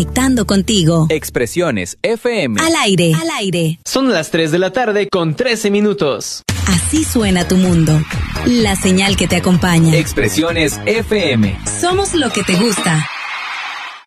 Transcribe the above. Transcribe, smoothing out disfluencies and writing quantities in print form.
conectando contigo. Expresiones FM. Al aire. Al aire. Son las 3 de la tarde con 13 minutos. Así suena tu mundo. La señal que te acompaña. Expresiones FM. Somos lo que te gusta.